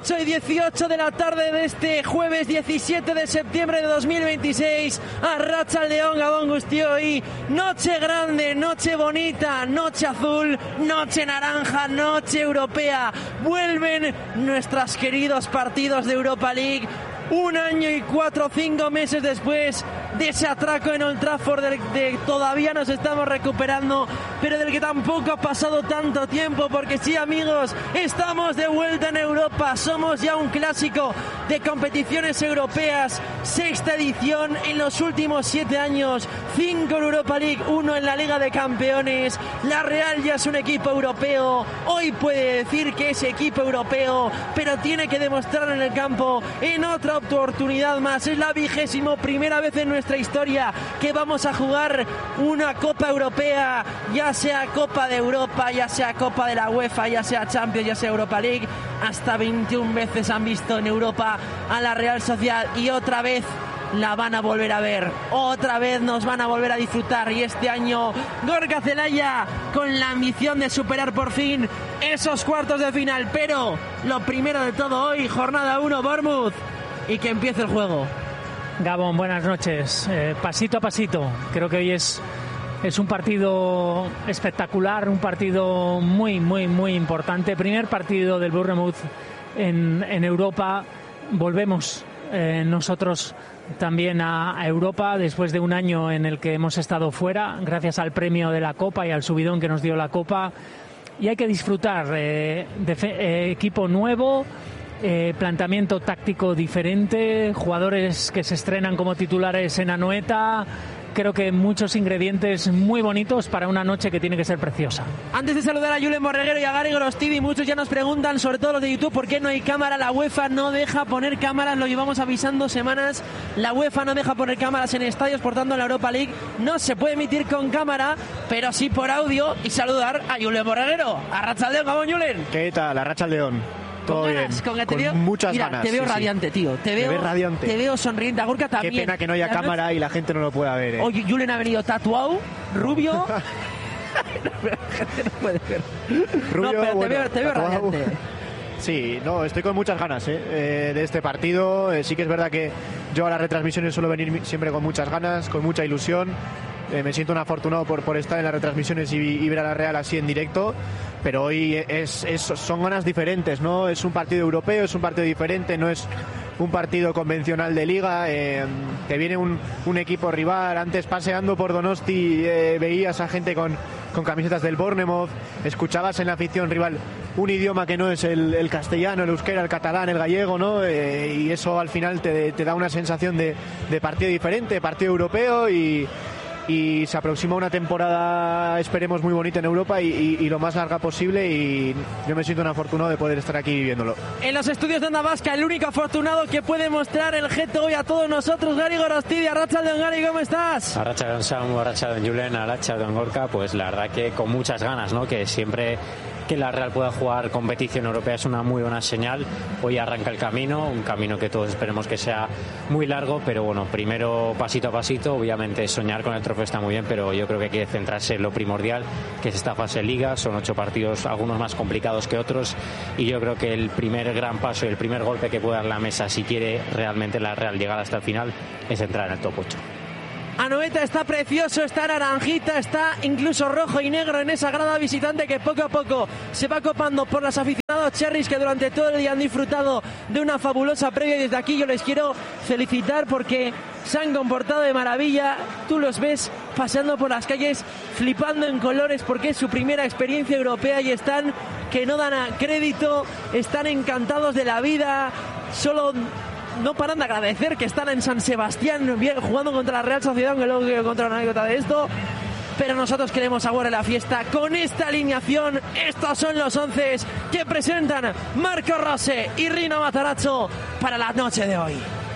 8:18 de la tarde de este jueves 17 de septiembre de 2026. Arratsaldeon Gabon guztioi. Noche grande, noche bonita, noche azul, noche naranja, noche europea. Vuelven nuestros queridos partidos de Europa League. 1 año y 4 o 5 meses después de ese atraco en Old Trafford del que todavía nos estamos recuperando, pero del que tampoco ha pasado tanto tiempo, porque sí, amigos, estamos de vuelta en Europa. Somos ya un clásico de competiciones europeas, 6ª edición en los últimos 7 años, 5 en Europa League, 1 en la Liga de Campeones. La Real ya es un equipo europeo, hoy puede decir que es equipo europeo, pero tiene que demostrar en el campo en otra oportunidad más. Es la 21ª vez en nuestra historia que vamos a jugar una Copa Europea, ya sea Copa de Europa, ya sea Copa de la UEFA, ya sea Champions, ya sea Europa League. Hasta 21 veces han visto en Europa a la Real Sociedad y otra vez la van a volver a ver, otra vez nos van a volver a disfrutar, y este año Gorka Zelaya con la ambición de superar por fin esos cuartos de final. Pero lo primero de todo hoy, jornada 1, Bournemouth, y que empiece el juego. Gabón, buenas noches. Pasito a pasito, creo que hoy es un partido espectacular, un partido muy importante. Primer partido del Bournemouth en Europa. Volvemos nosotros también a Europa después de un año en el que hemos estado fuera, gracias al premio de la Copa y al subidón que nos dio la Copa. Y hay que disfrutar de equipo nuevo, planteamiento táctico diferente, jugadores que se estrenan como titulares en Anoeta. Creo que muchos ingredientes muy bonitos para una noche que tiene que ser preciosa. Antes de saludar a Julen Borreguero y a Gary Gorostidi, muchos ya nos preguntan, sobre todo los de YouTube, ¿por qué no hay cámara? La UEFA no deja poner cámaras, lo llevamos avisando semanas. La UEFA no deja poner cámaras en estadios, por tanto en la Europa League no se puede emitir con cámara, pero sí por audio. Y saludar a Julen Borreguero. Arratsaldeon, Gabón, Julen. ¿Qué tal? Arratsaldeon. Todo ganas, bien, con muchas ganas. Te veo radiante, tío. Te veo radiante. Te veo sonriente. A Gorka también. Qué pena que no haya cámara y la gente no lo pueda ver. Oye, Julen ha venido tatuado, rubio. No puede ver. Rubio, no, pero bueno, te veo radiante. Sí, no, estoy con muchas ganas de este partido. Sí que es verdad que yo a las retransmisiones suelo venir siempre con muchas ganas, con mucha ilusión. Me siento un afortunado por estar en las retransmisiones y ver a la Real así en directo. Pero hoy son ganas diferentes, ¿no? Es un partido europeo, es un partido diferente, no es un partido convencional de liga. Que viene un equipo rival. Antes, paseando por Donosti, veías a gente con camisetas del Bournemouth, escuchabas en la afición rival un idioma que no es el castellano, el euskera, el catalán, el gallego, ¿no? Y eso al final te da una sensación de partido diferente, partido europeo, y se aproxima una temporada, esperemos, muy bonita en Europa y lo más larga posible, y yo me siento un afortunado de poder estar aquí viviéndolo. En los estudios de Onda Vasca, el único afortunado que puede mostrar el gesto hoy a todos nosotros, Gary Gorostidi. Arratsaldeon, Gary, ¿cómo estás? Arratsaldeon, Samu, Arratsaldeon, Julen, Arratsaldeon, Gorka. Pues la verdad que con muchas ganas, ¿no? Que siempre que la Real pueda jugar competición europea es una muy buena señal. Hoy arranca el camino, un camino que todos esperemos que sea muy largo, pero bueno, primero pasito a pasito. Obviamente soñar con el trofeo está muy bien, pero yo creo que hay que centrarse en lo primordial, que es esta fase de liga. Son 8 partidos, algunos más complicados que otros, y yo creo que el primer gran paso y el primer golpe que puede dar la mesa, si quiere realmente la Real llegar hasta el final, es entrar en el top 8. Anoeta está precioso, está naranjita, está incluso rojo y negro en esa grada visitante que poco a poco se va copando por los aficionados cherries que durante todo el día han disfrutado de una fabulosa previa, y desde aquí yo les quiero felicitar porque se han comportado de maravilla. Tú los ves paseando por las calles flipando en colores porque es su primera experiencia europea y están que no dan a crédito, están encantados de la vida, solo no paran de agradecer que están en San Sebastián jugando contra la Real Sociedad, aunque luego quiero contar una anécdota de esto. Pero nosotros queremos aguardar la fiesta con esta alineación. Estos son los 11 que presentan Marco Rose y Rino Matarazzo para la noche de hoy.